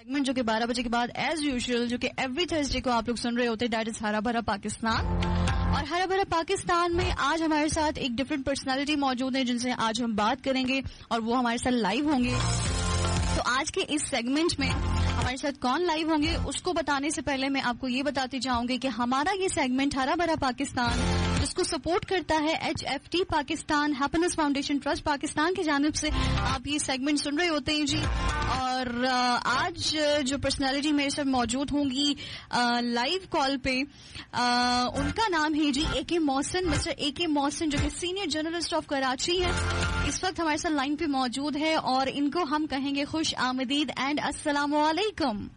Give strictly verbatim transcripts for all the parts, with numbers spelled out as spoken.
جو کہ بارہ بجے کے بعد ایز یوزول جو کہ ایوری تھرسڈے کو آپ لوگ سن رہے ہوتے ہیں، دیٹ از ہرا بھرا پاکستان. اور ہرا بھرا پاکستان میں آج ہمارے ساتھ ایک ڈفرینٹ پرسنالٹی موجود ہے جن سے آج ہم بات کریں گے اور وہ ہمارے ساتھ لائیو ہوں گے. تو آج کے اس سیگمنٹ میں ہمارے ساتھ کون لائیو ہوں گے اس کو بتانے سے پہلے میں آپ کو یہ بتاتی جاؤں گی کہ ہمارا یہ سیگمنٹ ہرا بھرا پاکستان جس کو سپورٹ کرتا ہے H F T Pakistan happiness foundation trust Pakistan کی جانب سے آپ یہ سیگمنٹ سن رہے ہوتے ہیں جی. اور آج جو پرسنالٹی میرے ساتھ موجود ہوں گی لائیو کال پہ ان کا نام ہے جی اے کے محسن، مسٹر اے کے محسن جو کہ سینئر جرنلسٹ آف کراچی ہے، اس وقت ہمارے ساتھ لائن پہ موجود ہے اور ان کو ہم کہیں گے خوش آمدید اینڈ السلام علیکم.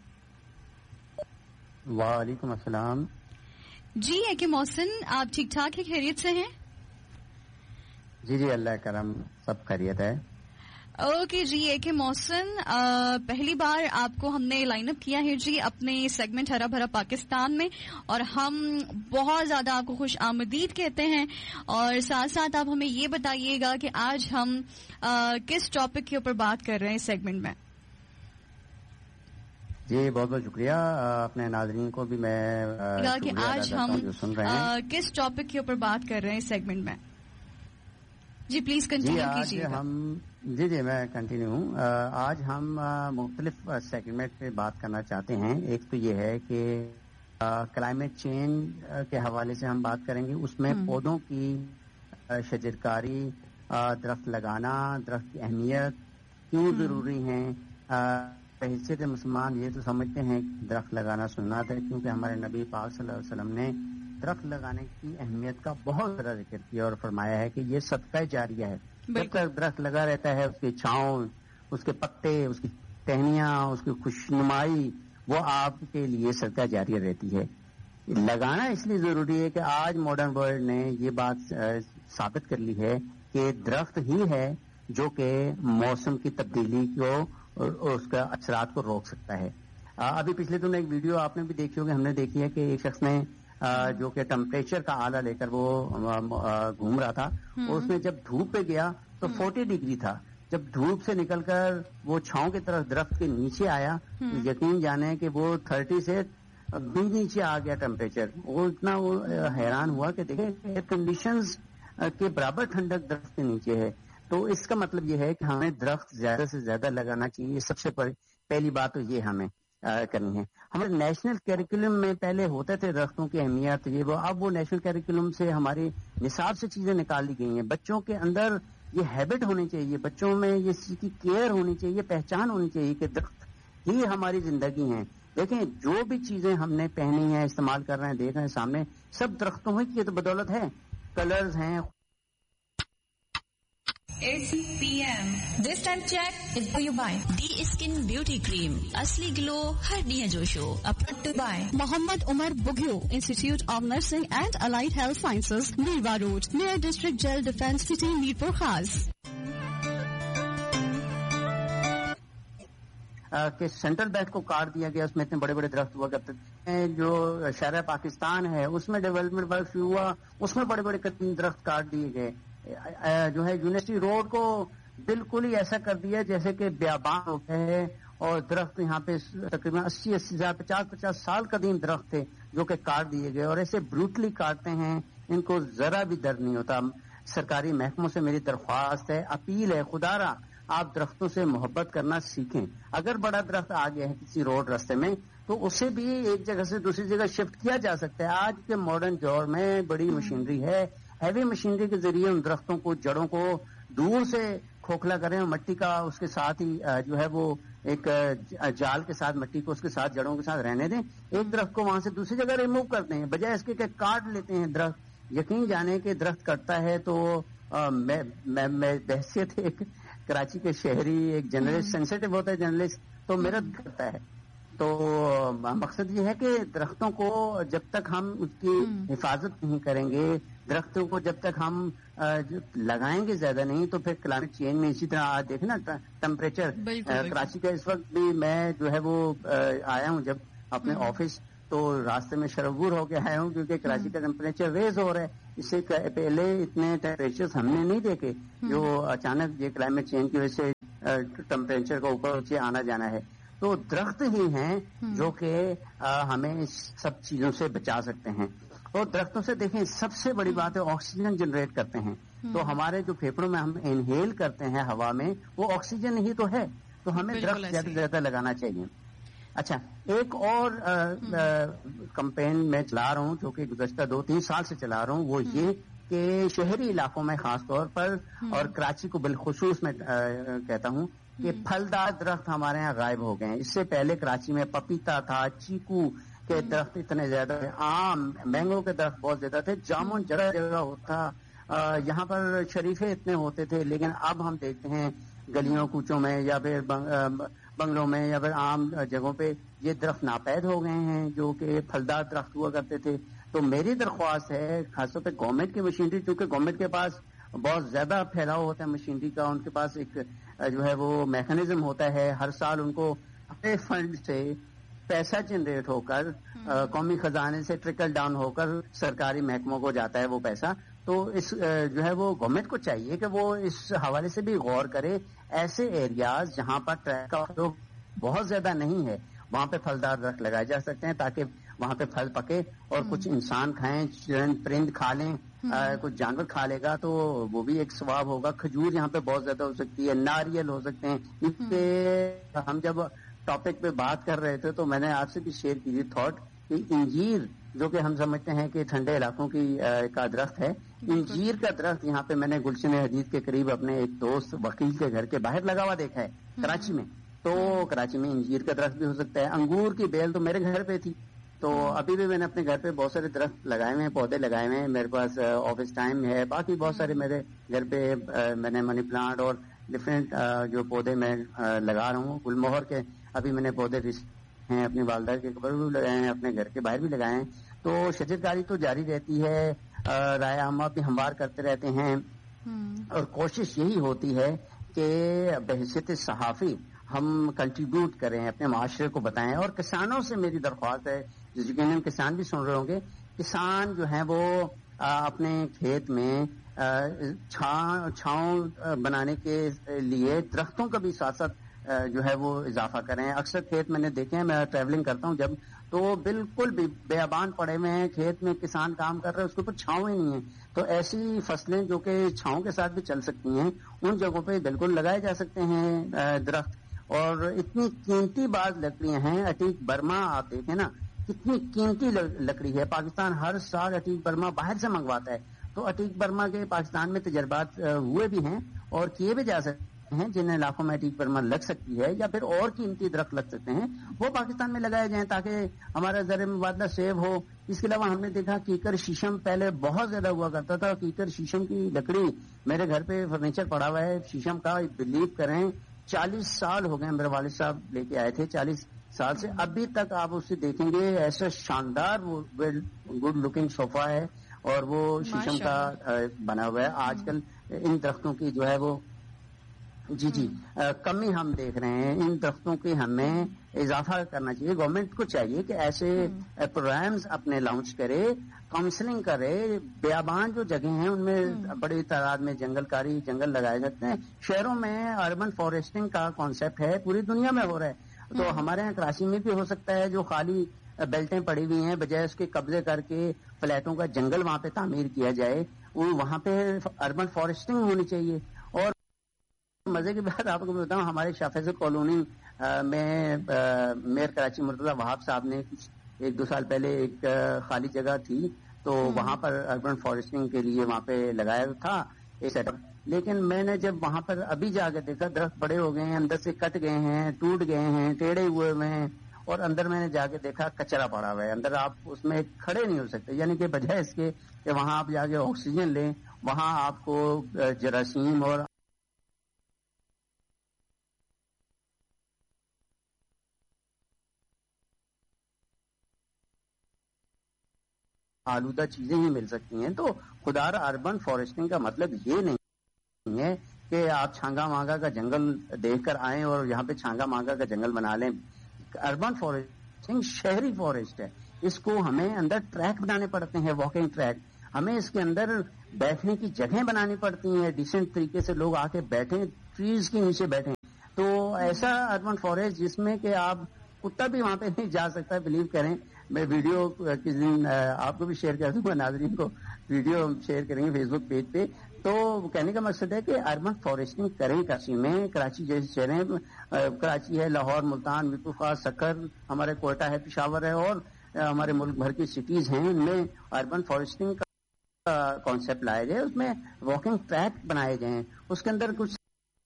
وعلیکم السلام. جی اے کے محسن آپ ٹھیک ٹھاک ہے، خیریت سے ہیں؟ جی جی اللہ کرم سب خیریت ہے. اوکے جی اے کے محسن پہلی بار آپ کو ہم نے لائن اپ کیا ہے جی اپنے سیگمنٹ ہرا بھرا پاکستان میں اور ہم بہت زیادہ آپ کو خوش آمدید کہتے ہیں. اور ساتھ ساتھ آپ ہمیں یہ بتائیے گا کہ آج ہم کس ٹاپک کے اوپر بات کر رہے ہیں سیگمنٹ میں. جی بہت بہت شکریہ. اپنے ناظرین کو بھی میں کہ آج ہم کس ٹاپک کے اوپر بات کر رہے ہیں سیگمنٹ میں. جی پلیز کنٹینیو کیجیے گا. ہم جی جی میں کنٹینیو ہوں. آج ہم مختلف سیگمنٹ پہ بات کرنا چاہتے ہیں. ایک تو یہ ہے کہ کلائمیٹ چینج کے حوالے سے ہم بات کریں گے، اس میں پودوں کی شجرکاری، درخت لگانا، درخت کی اہمیت کیوں ضروری ہے. حیثیت مسلمان یہ تو سمجھتے ہیں کہ درخت لگانا سنت ہے، کیونکہ ہمارے نبی پاک صلی اللہ علیہ وسلم نے درخت لگانے کی اہمیت کا بہت زیادہ ذکر کیا اور فرمایا ہے کہ یہ صدقہ جاریہ ہے. جب تک درخت لگا رہتا ہے اس کی چھاؤں، اس کے پتے، اس کی ٹہنیاں، اس کی خوشنمائی وہ آپ کے لیے صدقہ جاریہ رہتی ہے. لگانا اس لیے ضروری ہے کہ آج ماڈرن ورلڈ نے یہ بات ثابت کر لی ہے کہ درخت ہی ہے جو کہ موسم کی تبدیلی کو اور اس کا اثرات کو روک سکتا ہے. ابھی پچھلے دنوں ایک ویڈیو آپ نے بھی دیکھی ہوگی، ہم نے دیکھی ہے کہ ایک شخص نے جو کہ ٹمپریچر کا آلہ لے کر وہ گھوم رہا تھا اور اس میں جب دھوپ پہ گیا تو فورٹی ڈگری تھا. جب دھوپ سے نکل کر وہ چھاؤں کی طرف درخت کے نیچے آیا، یقین جانے کہ وہ تھرٹی سے بھی نیچے آ گیا ٹمپریچر. وہ اتنا وہ حیران ہوا کہ دیکھیں ایئر کنڈیشنز کے برابر ٹھنڈک درخت کے نیچے ہے. تو اس کا مطلب یہ ہے کہ ہمیں درخت زیادہ سے زیادہ لگانا چاہیے. سب سے پہلی بات تو یہ ہمیں کرنی ہے. ہمارے نیشنل کیریکولم میں پہلے ہوتے تھے درختوں کی اہمیت یہ وہ، اب وہ نیشنل کیریکولم سے ہماری نصاب سے چیزیں نکال لی گئی ہیں. بچوں کے اندر یہ ہیبٹ ہونی چاہیے، بچوں میں یہ چیز کی کیئر ہونی چاہیے، پہچان ہونی چاہیے کہ درخت ہی ہماری زندگی ہیں. دیکھیں جو بھی چیزیں ہم نے پہنی ہیں، استعمال کر رہے ہیں، دیکھ رہے ہیں سامنے، سب درختوں کی تو بدولت ہے. کلرز ہیں. eight p m This time check is for you by D Skin Beauty Cream. Asli glow har diya josho. Apart to buy Muhammad Umar Bugyo, Institute of Nursing and Allied Health Sciences, Mirwa Road, near District Jail Defence City, Mirpur Khas. کہ central belt کو کاٹ دیا گیا، اس میں اتنے بڑے بڑے درخت ہوا کرتے تھے. جو شہر پاکستان ہے اس میں ڈیولپمنٹ ورک شروع ہوا، اس میں بڑے بڑے درخت کاٹ دیے گئے. جو ہے یونیورسٹی روڈ کو بالکل ہی ایسا کر دیا جیسے کہ بیابان ہو گئے اور درخت یہاں پہ تقریباً اسی اسی ہزار پچاس پچاس سال قدیم درخت تھے جو کہ کاٹ دیے گئے اور ایسے بروٹلی کاٹتے ہیں، ان کو ذرا بھی درد نہیں ہوتا. سرکاری محکموں سے میری درخواست ہے، اپیل ہے، خدا را آپ درختوں سے محبت کرنا سیکھیں. اگر بڑا درخت آ گیا ہے کسی روڈ راستے میں تو اسے بھی ایک جگہ سے دوسری جگہ شفٹ کیا جا سکتا ہے. آج کے ماڈرن دور میں بڑی مشینری ہے، ہیوی مشینری کے ذریعے ان درختوں کو، جڑوں کو دور سے کھوکھلا کریں اور مٹی کا اس کے ساتھ ہی جو ہے وہ ایک جال کے ساتھ مٹی کو اس کے ساتھ جڑوں کے ساتھ رہنے دیں. ایک درخت کو وہاں سے دوسری جگہ ریموو کرتے ہیں بجائے اس کے کہ کاٹ لیتے ہیں درخت. یقین جانے کہ درخت کٹتا ہے تو میں بحثیت ایک کراچی کے شہری، ایک جرنلسٹ، سینسیٹیو ہوتا ہے جرنلسٹ، تو محنت کرتا ہے. تو مقصد یہ ہے کہ درختوں کو جب تک ہم اس کی حفاظت نہیں کریں گے، درختوں کو جب تک ہم لگائیں گے زیادہ نہیں، تو پھر کلائمیٹ چینج میں اسی طرح آج دیکھیں نا ٹمپریچر کراچی کا اس وقت بھی، میں جو ہے وہ آیا ہوں جب اپنے آفس تو راستے میں شربور ہو کے آیا ہوں کیونکہ کراچی کا ٹمپریچر ریز ہو رہا ہے. اس سے پہلے اتنے ٹیمپریچر ہم نے نہیں دیکھے جو اچانک یہ کلائمیٹ چینج کی وجہ سے ٹمپریچر کا اوپر نیچے آنا جانا ہے. تو درخت ہی ہیں جو کہ ہمیں اس سب چیزوں سے بچا سکتے ہیں. اور درختوں سے دیکھیں سب سے بڑی بات ہے آکسیجن جنریٹ کرتے ہیں. تو ہمارے جو پھیپھڑوں میں ہم انہیل کرتے ہیں ہوا میں وہ آکسیجن ہی تو ہے. تو ہمیں درخت زیادہ سے زیادہ لگانا چاہیے. اچھا ایک اور کمپین میں چلا رہا ہوں جو کہ گزشتہ دو تین سال سے چلا رہا ہوں وہ یہ کہ شہری علاقوں میں خاص طور پر اور کراچی کو بالخصوص میں کہتا ہوں کہ پھلدار درخت ہمارے یہاں غائب ہو گئے ہیں. اس سے پہلے کراچی میں پپیتا تھا, چیکو کے درخت اتنے زیادہ تھے, آم مینگو کے درخت بہت زیادہ تھے, جامن جگہ جگہ ہوتا, یہاں پر شریفے اتنے ہوتے تھے. لیکن اب ہم دیکھتے ہیں گلیوں کوچوں میں یا پھر بنگلوں میں یا پھر عام جگہوں پہ یہ درخت ناپید ہو گئے ہیں جو کہ پھلدار درخت ہوا کرتے تھے. تو میری درخواست ہے خاص طور پہ گورنمنٹ کی مشینری, کیونکہ گورنمنٹ کے پاس بہت زیادہ پھیلاؤ ہوتا ہے مشینری کا, ان کے پاس ایک جو ہے وہ میکانزم ہوتا ہے, ہر سال ان کو اپنے فنڈ سے پیسہ جنریٹ ہو کر قومی خزانے سے ٹرکل ڈاؤن ہو کر سرکاری محکموں کو جاتا ہے وہ پیسہ. تو اس جو ہے وہ گورنمنٹ کو چاہیے کہ وہ اس حوالے سے بھی غور کرے. ایسے ایریاز جہاں پر ٹریفک کا فلو بہت زیادہ نہیں ہے وہاں پہ پھلدار درخت لگائے جا سکتے ہیں تاکہ وہاں پہ پھل پکے اور کچھ انسان کھائیں, چرند پرند کھا لیں, کچھ جانور کھا لے گا تو وہ بھی ایک ثواب ہوگا. کھجور یہاں پہ بہت زیادہ ہو سکتی ہے, ناریل ہو سکتے ہیں. اس کے ہم جب ٹاپک پہ بات کر رہے تھے تو میں نے آپ سے بھی شیئر کی تھاٹ کہ انجیر جو کہ ہم سمجھتے ہیں کہ ٹھنڈے علاقوں کی کا درخت ہے, انجیر کا درخت یہاں پہ میں نے گلشن حدید کے قریب اپنے ایک دوست وکیل کے گھر کے باہر لگا ہوا دیکھا ہے کراچی میں. تو کراچی میں انجیر کا درخت بھی ہو سکتا ہے. انگور کی بیل تو میرے گھر پہ تھی, تو ابھی بھی میں نے اپنے گھر پہ بہت سارے درخت لگائے ہوئے ہیں, پودے لگائے ہوئے ہیں. میرے پاس آفس ٹائم ہے, باقی بہت سارے میرے گھر پہ میں نے منی پلانٹ اور ڈفرینٹ جو پودے میں لگا رہا ہوں. گل مہر کے ابھی میں نے پودے ہیں اپنی والدہ کے قبر بھی لگائے ہیں, اپنے گھر کے باہر بھی لگائے ہیں. تو شجرکاری تو جاری رہتی ہے, رائے عامہ بھی ہموار کرتے رہتے ہیں اور کوشش یہی ہوتی ہے کہ بحیثیت صحافی ہم کنٹریبیوٹ کریں, اپنے معاشرے کو بتائیں. اور کسانوں سے میری درخواست ہے, یقیناً کسان بھی سن رہے ہوں گے, کسان جو ہیں وہ اپنے کھیت میں چھاؤں بنانے کے لیے درختوں کا بھی ساتھ ساتھ جو ہے وہ اضافہ کریں. اکثر کھیت میں نے دیکھے ہیں, میں ٹریولنگ کرتا ہوں جب, تو بالکل بیابان پڑے ہوئے ہیں کھیت میں, کسان کام کر رہے ہیں, اس کے اوپر چھاؤں ہی نہیں ہے. تو ایسی فصلیں جو کہ چھاؤں کے ساتھ بھی چل سکتی ہیں ان جگہوں پہ بالکل لگائے جا سکتے ہیں درخت. اور اتنی قیمتی بعض لکڑیاں ہیں, اٹیک برما آپ دیکھیں نا کتنی قیمتی لکڑی ہے. پاکستان ہر سال اٹیک برما باہر سے منگواتا ہے, تو اٹیک برما کے پاکستان میں تجربات ہوئے بھی ہیں اور کیے بھی جا سکتے ہیں. جن علاقوں میں اٹیک برما لگ سکتی ہے یا پھر اور قیمتی درخت لگ سکتے ہیں وہ پاکستان میں لگائے جائیں تاکہ ہمارا زر مبادلہ سیو ہو. اس کے علاوہ ہم نے دیکھا کیکر شیشم پہلے بہت زیادہ ہوا کرتا تھا. کیکر شیشم کی لکڑی میرے گھر پہ فرنیچر پڑا ہوا ہے شیشم کا, بلیو کریں چالیس سال ہو گئے, میرے والد صاحب لے کے آئے تھے, چالیس سال سے ابھی تک آپ اسے دیکھیں گے ایسا شاندار وہ گڈ لکنگ صوفہ ہے اور وہ شیشم کا بنا ہوا ہے. آج کل ان درختوں کی جو ہے وہ جی جی کمی ہم دیکھ رہے ہیں. ان درختوں کی ہمیں اضافہ کرنا چاہیے. گورنمنٹ کو چاہیے کہ ایسے پروگرامز اپنے لانچ کرے, کاؤنسلنگ کرے. بیابان جو جگہیں ہیں ان میں بڑی تعداد میں جنگل کاری جنگل لگائے جاتے ہیں. شہروں میں اربن فارسٹنگ کا کانسیپٹ ہے, پوری دنیا میں ہو رہا ہے. تو ہمارے یہاں کراچی میں بھی ہو سکتا ہے, جو خالی بیلٹیں پڑی ہوئی ہیں بجائے اس کے قبضے کر کے فلیٹوں کا جنگل وہاں پہ تعمیر کیا جائے, وہ وہاں پہ اربن فارسٹنگ ہونی چاہیے. اور مزے کی بات آپ کو بتاؤں, ہمارے شاہ فیصل کالونی میں میئر کراچی مرتضی وہاب صاحب نے ایک دو سال پہلے ایک خالی جگہ تھی تو وہاں پر اربن فارسٹنگ کے لیے وہاں پہ لگایا تھا ایک سیٹ اپ. لیکن میں نے جب وہاں پر ابھی جا کے دیکھا درخت بڑے ہو گئے ہیں, اندر سے کٹ گئے ہیں, ٹوٹ گئے ہیں, ٹیڑھے ہوئے ہوئے ہیں, اور اندر میں نے جا کے دیکھا کچرا پڑا ہوا ہے. اندر آپ اس میں کھڑے نہیں ہو سکتے, یعنی کہ بجائے اس کے کہ وہاں آپ جا کے آکسیجن لیں, وہاں آپ کو جراثیم اور آلودہ چیزیں ہی مل سکتی ہیں. تو خدار اربن فارسٹنگ کا مطلب یہ نہیں ہے کہ آپ چھانگا مانگا کا جنگل دیکھ کر آئیں اور یہاں پہ چھانگا مانگا کا جنگل بنا لیں. اربن فارسٹنگ شہری فارسٹ ہے, اس کو ہمیں اندر ٹریک بنانے پڑتے ہیں, واکنگ ٹریک. ہمیں اس کے اندر بیٹھنے کی جگہیں بنانی پڑتی ہیں, ڈیسنٹ طریقے سے لوگ آ کے بیٹھیں, ٹریز کے نیچے بیٹھیں. تو ایسا اربن فارسٹ جس میں کہ آپ کتا بھی وہاں پہ نہیں جا سکتا. بلیو کریں, میں ویڈیو کسی دن آپ کو بھی شیئر کر دوں گا, ناظرین کو ویڈیو شیئر کریں گے فیس بک پیج پہ. تو کہنے کا مقصد ہے کہ اربن فارسٹنگ کریں کراچی میں. کراچی جیسے شہریں, کراچی ہے, لاہور, ملتان, میرپور, سکھر, ہمارے کوئٹہ ہے, پشاور ہے, اور ہمارے ملک بھر کی سٹیز ہیں, ان میں اربن فارسٹنگ کا کانسیپٹ لایا جائے. اس میں واکنگ ٹریک بنائے جائیں, اس کے اندر کچھ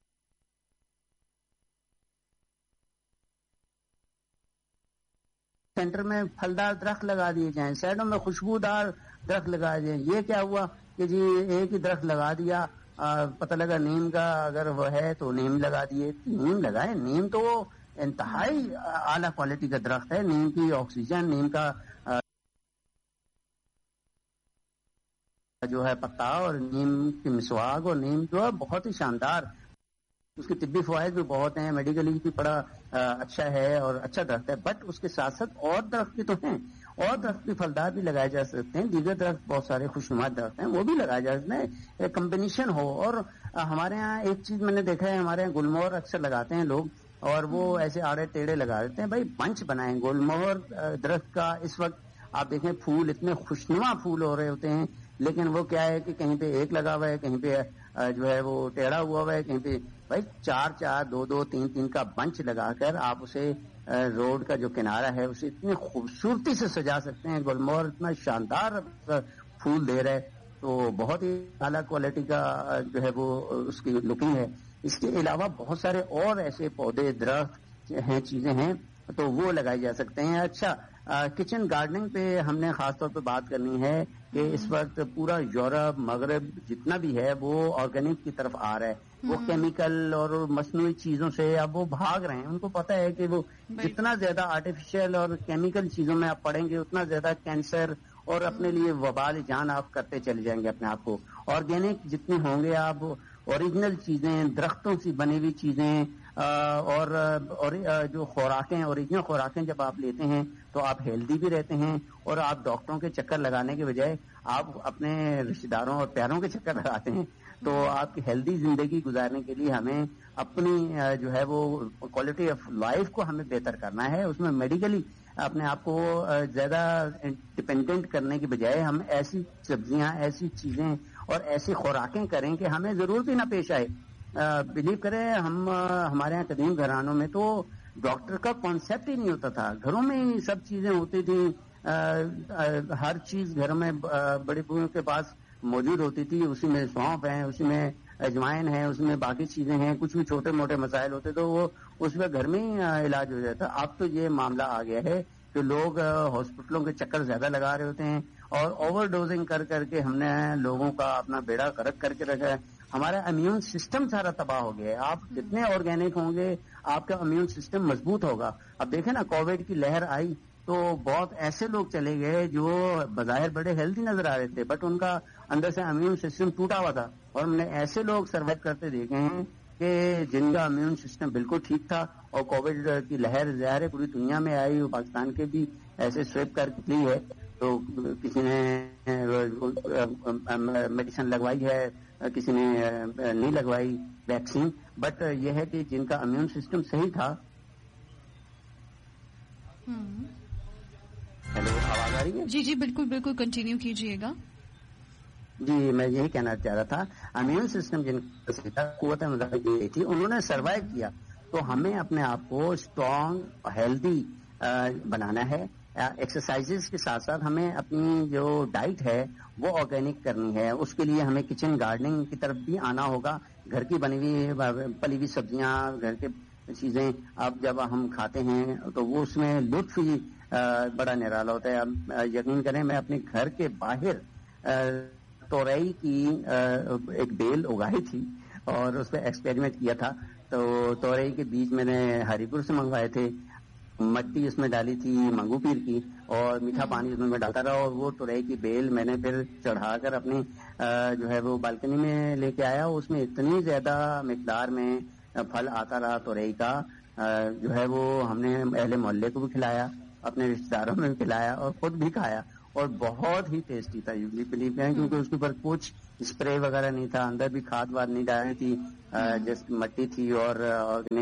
سینٹر میں پھلدار درخت لگا دیے جائیں, سائڈوں میں خوشبودار درخت لگا دیے. یہ کیا ہوا کہ جی ایک ہی درخت لگا دیا, پتہ لگا نیم کا اگر وہ ہے تو نیم لگا دیے. نیم لگائے, نیم تو وہ انتہائی اعلیٰ کوالٹی کا درخت ہے. نیم کی آکسیجن, نیم کا جو ہے پتا, اور نیم کی مسواک, اور نیم جو ہے بہت ہی شاندار, اس کے طبی فوائد بھی بہت ہیں, میڈیکلی بھی بڑا اچھا ہے اور اچھا درخت ہے. بٹ اس کے ساتھ ساتھ اور درخت بھی تو ہیں, اور درخت بھی پھلدار بھی لگائے جا سکتے ہیں. دیگر درخت بہت سارے خوشنما درخت ہیں, وہ بھی لگائے جا سکتے ہیں, کمبینیشن ہو. اور ہمارے یہاں ایک چیز میں نے دیکھا ہے, ہمارے یہاں گلموہر اکثر لگاتے ہیں لوگ, اور وہ ایسے آڑے ٹیڑے لگا دیتے ہیں. بھائی بنچ بنائیں. گلموہر درخت کا اس وقت آپ دیکھیں پھول اتنے خوشنما پھول ہو رہے ہوتے ہیں, لیکن وہ کیا ہے کہ کہیں پہ ایک لگا ہوا ہے, کہیں پہ جو ہے وہ ٹیڑھا ہوا ہوا ہے, کہیں پہ بھائی چار چار دو دو تین تین کا بنچ لگا کر آپ اسے روڈ کا جو کنارہ ہے اسے اتنی خوبصورتی سے سجا سکتے ہیں. گلموہر اتنا شاندار پھول دے رہا ہے, تو بہت ہی اعلیٰ کوالٹی کا جو ہے وہ اس کی لکنگ ہے. اس کے علاوہ بہت سارے اور ایسے پودے, درخت ہیں, چیزیں ہیں, تو وہ لگائے جا سکتے ہیں. اچھا, کچن گارڈننگ پہ ہم نے خاص طور پہ بات کرنی ہے کہ اس وقت پورا یورپ, مغرب جتنا بھی ہے وہ آرگینک کی طرف آ رہا ہے. وہ کیمیکل اور مصنوعی چیزوں سے اب وہ بھاگ رہے ہیں. ان کو پتا ہے کہ وہ جتنا زیادہ آرٹیفیشل اور کیمیکل چیزوں میں آپ پڑیں گے اتنا زیادہ کینسر اور اپنے لیے وبال جان آپ کرتے چلے جائیں گے اپنے آپ کو. آرگینک جتنے ہوں گے آپ, اوریجنل چیزیں, درختوں سے بنی ہوئی چیزیں, اور جو خوراکیں, اوریجنل خوراکیں جب آپ لیتے ہیں تو آپ ہیلدی بھی رہتے ہیں, اور آپ ڈاکٹروں کے چکر لگانے کے بجائے آپ اپنے رشتے داروں اور پیاروں کے چکر لگاتے ہیں. تو آپ کی ہیلدی زندگی گزارنے کے لیے ہمیں اپنی جو ہے وہ کوالٹی آف لائف کو ہمیں بہتر کرنا ہے. اس میں میڈیکلی اپنے آپ کو زیادہ ڈپینڈنٹ کرنے کے بجائے ہم ایسی سبزیاں, ایسی چیزیں اور ایسی خوراکیں کریں کہ ہمیں ضرورت ہی نہ پیش آئے. بلیو کریں, ہم ہمارے یہاں قدیم گھرانوں میں تو ڈاکٹر کا کانسیپٹ ہی نہیں ہوتا تھا. گھروں میں ہی سب چیزیں ہوتی تھیں, ہر چیز گھر میں بڑے بوڑھوں کے پاس موجود ہوتی تھی. اسی میں سونف ہے, اسی میں اجوائن ہے, اس میں باقی چیزیں ہیں. کچھ بھی چھوٹے موٹے مسائل ہوتے تو وہ اس میں گھر میں ہی علاج ہو جاتا. اب تو یہ معاملہ آ گیا ہے کہ لوگ ہاسپٹلوں کے چکر زیادہ لگا رہے ہوتے ہیں, اور اوور ڈوزنگ کر کر کے ہم نے لوگوں کا اپنا بیڑا غرق کر کے رکھا ہے. ہمارا امیون سسٹم سارا تباہ ہو گیا ہے. آپ جتنے آرگینک ہوں گے آپ کا امیون سسٹم مضبوط ہوگا. اب دیکھیں نا, کووڈ کی لہر آئی تو بہت ایسے لوگ چلے گئے جو بظاہر بڑے ہیلتھی نظر آ رہے تھے, بٹ ان کا اندر سے امیون سسٹم ٹوٹا ہوا تھا. اور ہم نے ایسے لوگ سروائیو کرتے دیکھے ہیں کہ جن کا امیون سسٹم بالکل ٹھیک تھا, اور کووڈ کی لہر ظاہر ہے پوری دنیا میں آئی, پاکستان کے بھی ایسے سویپ کر لی ہے. تو کسی نے میڈیسن لگوائی ہے, کسی نے نہیں لگوائی ویکسین, بٹ یہ ہے کہ جن کا امیون سسٹم صحیح تھا. ہیلو, آواز آ رہی ہے؟ جی جی بالکل بالکل, کنٹینیو کیجیے گا. جی, میں یہی کہنا چاہ رہا تھا, امیون سسٹم جن کا قوت مدافعت تھی انہوں نے سروائیو کیا. تو ہمیں اپنے آپ کو اسٹرانگ ہیلدی بنانا ہے. ایکسرسائزز کے ساتھ ساتھ ہمیں اپنی جو ڈائٹ ہے وہ آرگینک کرنی ہے. اس کے لیے ہمیں کچن گارڈننگ کی طرف بھی آنا ہوگا. گھر کی بنی ہوئی پلی ہوئی سبزیاں, گھر کے چیزیں اب جب ہم کھاتے ہیں تو وہ اس میں لطف ہی بڑا نرالا ہوتا ہے. اب یقین کریں, میں اپنے گھر کے باہر توریئی کی ایک بیل اگائی تھی اور اس پہ ایکسپیریمنٹ کیا تھا. تو توریئی کے بیج میں نے ہری پور سے منگوائے تھے, مٹی اس میں ڈالی تھی منگو پیر کی, اور میٹھا پانی اس میں ڈالتا رہا, اور وہ توریئی کی بیل میں نے پھر چڑھا کر اپنی جو ہے وہ بالکنی میں لے کے آیا. اس میں اتنی زیادہ مقدار میں پھل آتا رہا توریئی کا, جو ہے وہ ہم نے اہل محلے کو بھی کھلایا, اپنے رشتے داروں میں بھی کھلایا, اور خود بھی کھایا, اور بہت ہی ٹیسٹی تھا. یو بلیو کریں, کیونکہ اس کے اوپر کچھ اسپرے وغیرہ نہیں تھا, اندر بھی کھاد واد نہیں ڈالی تھی, جس مٹی تھی اور آرگینک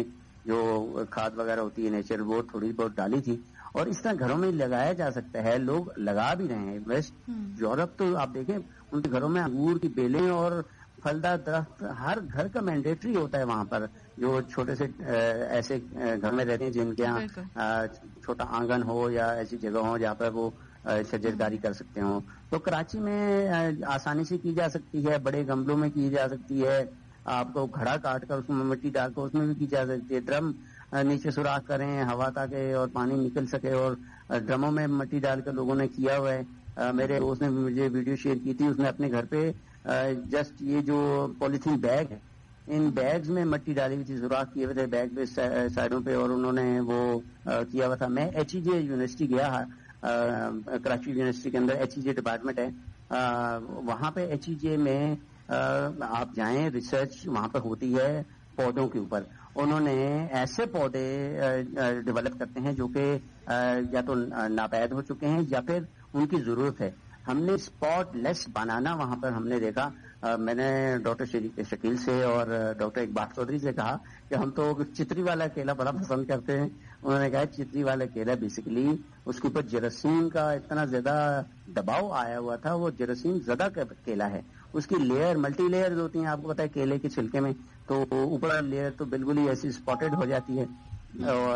جو کھاد وغیرہ ہوتی ہے نیچرل وہ تھوڑی بہت ڈالی تھی. اور اس طرح گھروں میں لگایا جا سکتا ہے, لوگ لگا بھی رہے ہیں. ویسٹ یورپ تو آپ دیکھیں ان کے گھروں میں انگور کی بیلیں اور پھلدار درخت ہر گھر کا مینڈیٹری ہوتا ہے وہاں پر, جو چھوٹے سے ایسے گھر میں رہتے ہیں جن کے یہاں چھوٹا آنگن ہو یا ایسی جگہ ہو جہاں پر وہ شجرکاری کر سکتے ہوں. تو کراچی میں آسانی سے کی جا سکتی ہے, بڑے گملوں میں کی جا سکتی ہے, آپ کو گھڑا کاٹ کر اس میں مٹی ڈال کر اس میں بھی کی جا سکتی ہے. ڈرم نیچے سوراخ کریں ہوا تاکہ اور پانی نکل سکے, اور ڈرموں میں مٹی ڈال کر لوگوں نے کیا ہوا ہے. میرے اس نے مجھے ویڈیو شیئر کی تھی, اس نے اپنے گھر پہ جسٹ یہ جو پولیتھین بیگ ہے ان بیگز میں مٹی ڈالی ہوئی تھی, سوراخ کیے ہوئے تھے بیگ پہ سائڈوں پہ, اور انہوں نے وہ کیا ہوا تھا. میں ایچ ای جے یونیورسٹی گیا, کراچی یونیورسٹی کے اندر ایچ ای جے ڈپارٹمنٹ ہے, وہاں پہ ایچ ای جے میں آپ جائیں, ریسرچ وہاں پہ ہوتی ہے پودوں کے اوپر. انہوں نے ایسے پودے ڈیولپ کرتے ہیں جو کہ یا تو ناپید ہو چکے ہیں یا پھر ان کی ضرورت ہے. ہم نے اسپاٹ لیس بنانا وہاں پر ہم نے دیکھا. میں نے ڈاکٹر شکیل سے اور ڈاکٹر اقبال چودھری سے کہا کہ ہم تو چتری والا کیلا بڑا پسند کرتے ہیں. انہوں نے کہا چتری والا کیلا بیسیکلی اس کے اوپر جراثیم کا اتنا زیادہ دباؤ آیا ہوا تھا, وہ جراثیم زدہ کیلا ہے. اس کی لیئر ملٹی لیئر ہوتی ہیں, آپ کو پتا ہے کیلے کے چھلکے میں, تو اوپر لیئر تو بالکل ہی ایسی اسپاٹڈ ہو جاتی ہے, اور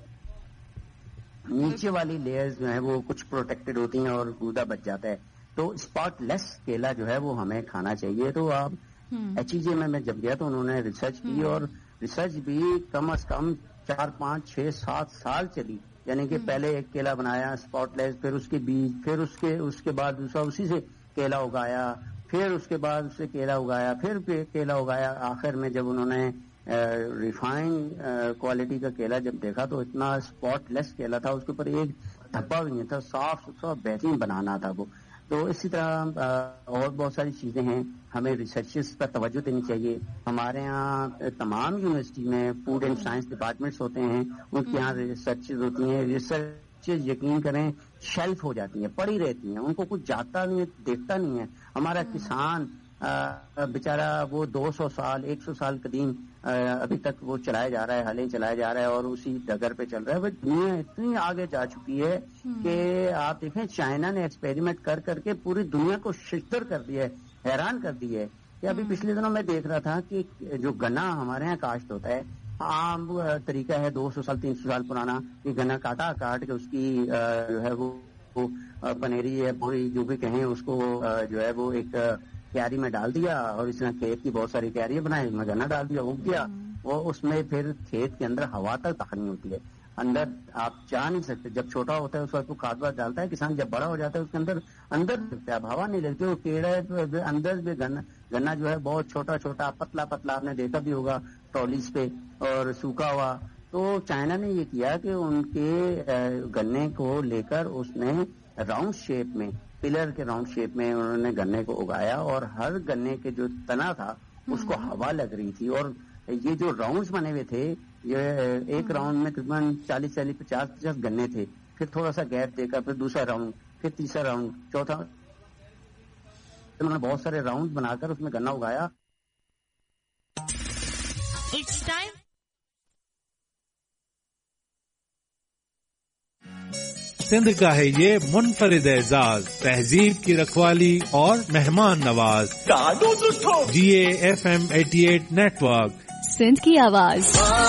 نیچے والی لیئر جو ہے وہ کچھ پروٹیکٹڈ ہوتی ہیں اور گودا بچ جاتا ہے. تو اسپاٹ لیس کیلا جو ہے وہ ہمیں کھانا چاہیے. تو آپ ایچ ای جے میں میں جب گیا تو انہوں نے ریسرچ کی, اور ریسرچ بھی کم از کم چار پانچ چھ سات سال چلی. یعنی کہ پہلے ایک کیلا بنایا اسپاٹ لیس, پھر اس کے بیج, پھر اس کے اس کے بعد دوسرا اسی سے کیلا اگایا, پھر اس کے بعد اس سے کیلا اگایا, پھر کیلا اگایا. آخر میں جب انہوں نے ریفائن کوالٹی کا کیلا جب دیکھا تو اتنا اسپاٹ لیس کیلا تھا, اس کے اوپر ایک دھبا بھی نہیں تھا, صاف ستھرا بہترین بنانا تھا وہ. تو اسی طرح اور بہت ساری چیزیں ہیں, ہمیں ریسرچز پر توجہ دینی چاہیے. ہمارے یہاں تمام یونیورسٹی میں فوڈ اینڈ سائنس ڈپارٹمنٹس ہوتے ہیں, ان کے یہاں ریسرچز ہوتی ہیں. ریسرچز یقین کریں شیلف ہو جاتی ہیں, پڑی رہتی ہیں, ان کو کچھ جاتا نہیں ہے, دیکھتا نہیں ہے. ہمارا کسان بیچارہ وہ دو سو سال ایک سو سال قدیم ابھی تک وہ چلایا جا رہا ہے, ہلیں چلایا جا رہا ہے اور اسی ڈگر پہ چل رہا ہے. وہ دنیا اتنی آگے جا چکی ہے کہ آپ دیکھیں چائنا نے ایکسپیریمنٹ کر کر کے پوری دنیا کو ششدر کر دیا ہے, حیران کر دی ہے. کہ ابھی پچھلے دنوں میں دیکھ رہا تھا کہ جو گنا ہمارے یہاں کاشت ہوتا ہے, عام طریقہ ہے دو سو سال تین سو سال پرانا, کہ گنا کاٹا کاٹ کے اس کی جو ہے وہ پنیری ہے پوری جو بھی کہیں اس کو جو ہے وہ ایک کیاری میں ڈال دیا, اور اس نے کھیت کی بہت ساری کیاریاں بنائی, اس میں گنا ڈال دیا, اگ گیا. وہ اس میں پھر کھیت کے اندر ہوا تک داخل نہیں ہوتی ہے, اندر آپ جا نہیں سکتے. جب چھوٹا ہوتا ہے اس وقت وہ کھاد واد ڈالتا ہے کسان, جب بڑا ہو جاتا ہے اس کے اندر اندر لگتا ہے, اب ہوا نہیں لگتی. وہ کیڑا اندر بھی گنا گنا جو ہے بہت چھوٹا چھوٹا پتلا پتلا, آپ نے دیکھا بھی ہوگا ٹرالیز پہ, اور سوکھا ہوا. تو چائنا نے یہ کیا کہ ان کے گنے کو لے کر اس نے راؤنڈ شیپ میں, پلر کے راؤنڈ شیپ میں انہوں نے گنے کو اگایا, اور ہر گنے کے جو تنا تھا اس کو ہوا لگ رہی تھی. اور یہ جو راؤنڈز بنے ہوئے تھے, یہ ایک راؤنڈ میں تقریباً چالیس چالیس پچاس پچاس گنے تھے, پھر تھوڑا سا گیپ دے کر پھر دوسرا راؤنڈ, پھر تیسرا راؤنڈ, چوتھا. انہوں نے بہت سارے راؤنڈ بنا کر اس میں گنا اگایا. It's time. سندھ کا ہے یہ منفرد اعزاز, تہذیب کی رکھوالی اور مہمان نواز. جی A F M eighty eight net work, Sindh کی آواز.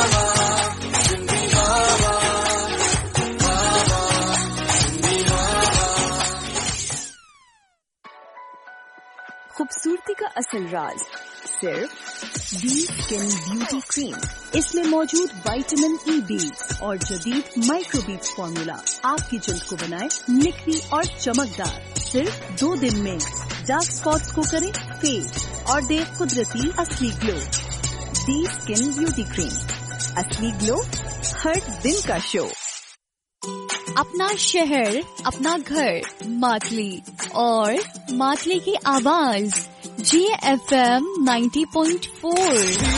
خوبصورتی کا اصل راز صرف ڈی اسکن بیوٹی کریم. اس میں موجود وائٹامن ای بیٹس اور جدید مائکرو بیٹس فارمولا آپ کی جلد کو بنائے نکھری اور چمکدار. صرف دو دن میں ڈارک اسپاٹس کو کریں فیس اور دے قدرتی اصلی گلو. ڈی اسکن بیوٹی کریم, اصلی گلو ہر دن کا شو. اپنا شہر, اپنا گھر, ماتلی اور ماتلی کی آواز جی F M ninety point four.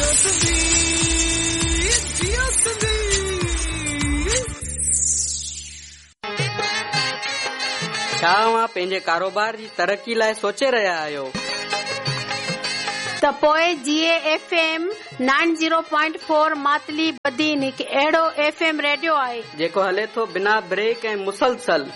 छा तव्हां पंहिंजे कारोबार जी तरक़ी लाइ सोचे रहिया आहियो? त पोइ जी A F M nine zero point four Matali Badin हिकु अहिड़ो एफ एम रेडियो आहे जेको हले थो बिना ब्रेक ऐं मुसलसल।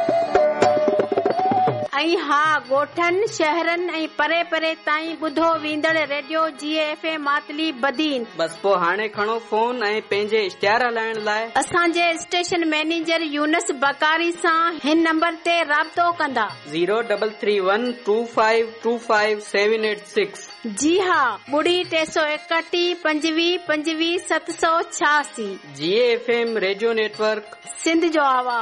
ऐं हा ॻोठनि शहरनि ऐं परे परे ताईं ॿुधो वेंदड़ radio ji F A Matali Badin. बस पोइ हाणे खणो फोन ऐं पंहिंजे इश्तिहार हलाइण लाइ असांजे स्टेशन मैनेजर यूनस बकारी सां हिन नंबर ते राब्तो कंदा zero double three one two five to five seven eight six. जी हा ॿुड़ी टे सौ एकटीह पंजवीह पंजवीह सत सौ छियासी। जी F M radio network Sindh जो आवाज़।